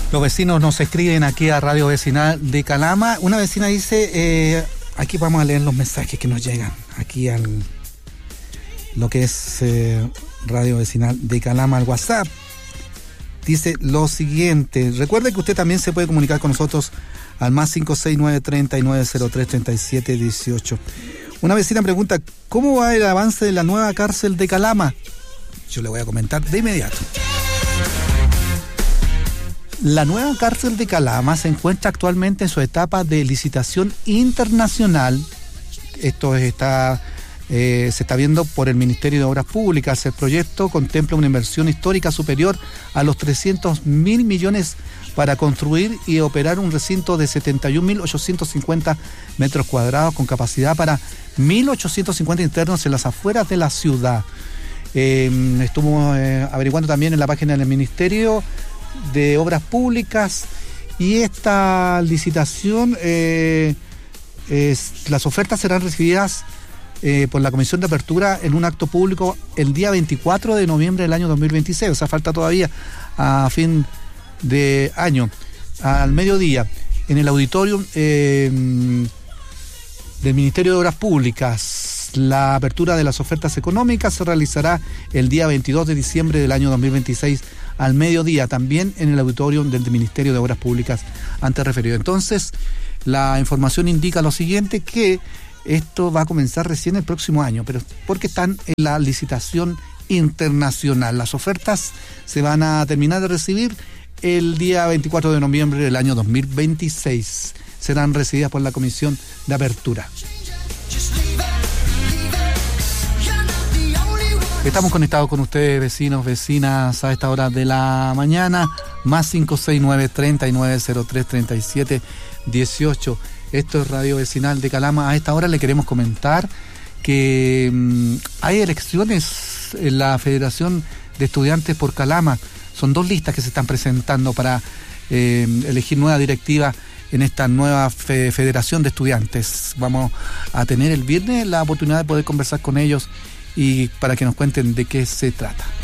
Los vecinos nos escriben aquí a Radio Vecinal de Calama. Una vecina dice, aquí vamos a leer los mensajes que nos llegan aquí al lo que es Radio Vecinal de Calama, al WhatsApp. Dice lo siguiente: recuerde que usted también se puede comunicar con nosotros al más 569-3903-3718. Una vecina pregunta, ¿cómo va el avance de la nueva cárcel de Calama? Yo le voy a comentar de inmediato. La nueva cárcel de Calama se encuentra actualmente en su etapa de licitación internacional. Esto se está viendo por el Ministerio de Obras Públicas. El proyecto contempla una inversión histórica superior a los 300.000 millones para construir y operar un recinto de 71.850 metros cuadrados con capacidad para 1.850 internos en las afueras de la ciudad. Estuvimos averiguando también en la página del Ministerio de Obras Públicas, y esta licitación, las ofertas serán recibidas por la Comisión de Apertura en un acto público el día 24 de noviembre del año 2026, o sea, falta todavía a fin de año, al mediodía, en el auditorio del Ministerio de Obras Públicas. La apertura de las ofertas económicas se realizará el día 22 de diciembre del año 2026 al mediodía, también en el auditorio del Ministerio de Obras Públicas antes referido. Entonces, la información indica lo siguiente, que esto va a comenzar recién el próximo año, pero porque están en la licitación internacional. Las ofertas se van a terminar de recibir el día 24 de noviembre del año 2026. Serán recibidas por la Comisión de Apertura. Estamos conectados con ustedes, vecinos, vecinas, a esta hora de la mañana, más 569-3903-3718. Esto es Radio Vecinal de Calama. A esta hora le queremos comentar que hay elecciones en la Federación de Estudiantes por Calama. Son 2 listas que se están presentando para elegir nueva directiva en esta nueva Federación de Estudiantes. Vamos a tener el viernes la oportunidad de poder conversar con ellos y para que nos cuenten de qué se trata.